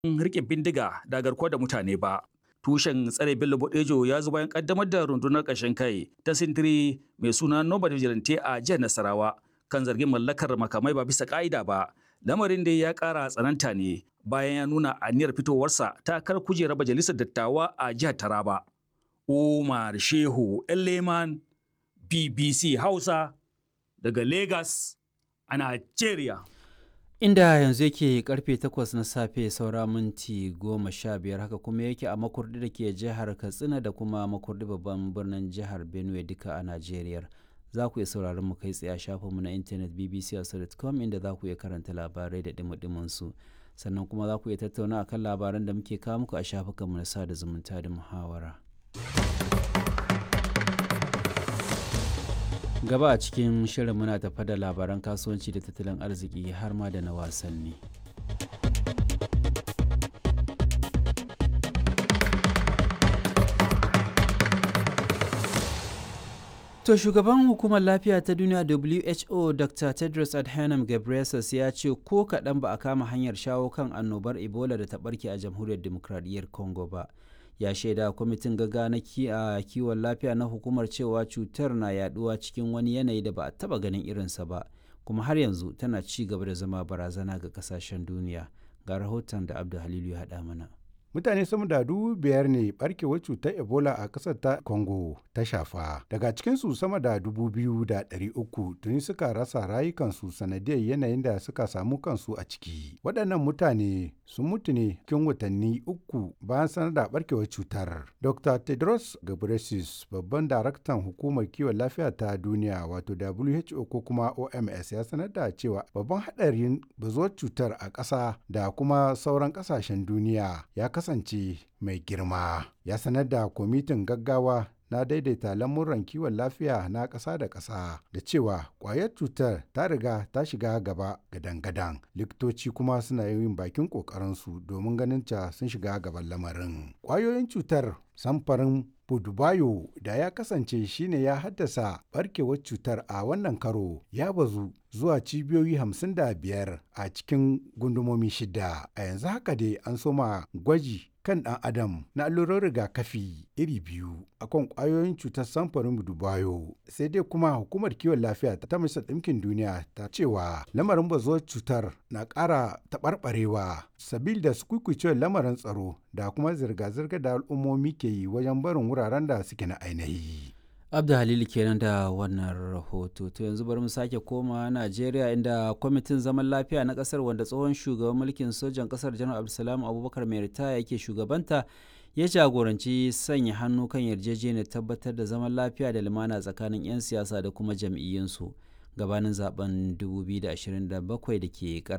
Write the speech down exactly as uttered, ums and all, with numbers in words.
rike bindiga da garkuwa da mutane ba. Tushen tsare Bello Bodejo ya zo bayan kaddamar da rundunar ƙarshen kai ta sintiri mai suna Nobel Vigilante a jihar Nasarawa kan zargin mallakar makamai ba bisa ka'ida ba. Lamarin da ya ƙara tsananta ne bayan ya nuna aniyar fitowarsa takar kujerar majalisar dattawa a jihar Taraba. Umar Shehu Elleman, B B C Hausa daga Lagos a Nigeria. Inda yanzu yake karfe takwas na safe saura minti goma sha biyar haka kuma yake a Makurdi da ke jihar Katsina da kuma Makurdi babban birnin jihar Benue duka a Najeriya. Za ku iya sauraron mu kai tsaye a shafinmu na intanet b b c hausa dot com inda za ku iya karanta labarai da dumudumin su. Sannan kuma za ku iya tattauna akan labaran da muke kawo muku a shafukanmu na sada zumunta da muhawara. Gaba a cikin shirin muna tafa da labaran kasuwanci da tattalin arziki har ma da na wasanni. To shugaban hukumar lafiya ta duniya W H O Doctor Tedros Adhanom Ghebreyesus ya ce ko kaɗan ba a kama hanyar shawo kan annobar Ebola da ta ɓarke a jamhuriyar demokradiyyar Congo ba. Ya shaida kwamitin gaggawa na kiwon lafiya na hukumar cewa cutar na yaduwa cikin wani yanayi da ba a taba ganin irinsa ba kuma har yanzu tana ci gaba da zama barazana ga kasashen duniya. Ga rahoton da Abdu Halilu ya haɗa mana. Mutane sama da dubu biyar ne barkewar cutar Ebola a ƙasar ta Congo ta shafa. Daga cikinsu sama da dubu biyu da ɗari uku tuni suka rasa rayukansu sanadiyar yanayin da suka samu kansu a ciki. Waɗannan mutane sun mutu ne cikin watanni uku bayan sanar da barkewar cutar. Doctor Tedros Ghebreyesus, babban daraktan hukumar kiwon lafiya ta duniya wato W H O ko kuma O M S, ya sanar da cewa babban haɗarin bazuwar cutar a ƙasa da kuma sauran ƙasashen duniya ya kasance mai girma. Ya sanar da kwamitin gaggawa na daidaita lamuran kiwon lafiya na ƙasa da ƙasa da cewa ƙwayar cutar ta riga ta shiga gaba gadan-gadan. Likitoci kuma suna yin bakin ƙoƙarinsu domin ganin ta sun shiga gaban lamarin. Ƙwayoyin cutar samfarin Budubayo da ya kasance shine ya haddasa barkewar cutar a wannan karo ya bazu zuwa cibiyoyi hamsin da biyar a cikin gundumomi shida. A yanzu haka dai an soma gwaji kan ɗan adam na allurar rigakafi iri biyu akan ƙwayoyin cutar samfarin Budubayo. Sai dai kuma hukumar kiwon lafiya ta Majalisar Ɗinkin Duniya ta cewa lamarin bazuwar cutar na ƙara taɓarɓarewa sabil da sukukucewar lamarin tsaro da kuma zirga-zirga da al'ummomi ke yi wajen barin wuraren da suke na ainihi. Abda Halilu kenan da wannan rahoto. To yanzu bari mu sake koma Najeriya inda kwamitin zaman lafiya na kasar wanda tsohon shugaban mulkin sojan kasar Janar Abdulsalam Abubakar mai ritaya yake shugabanta ya jagoranci sanya hannu kan yarjejeniyar tabbatar da zaman lafiya da lumana tsakanin 'yan siyasa da kuma jam'iyyunsu gabanin zaben dubu biyu da ashirin da bakwai da ke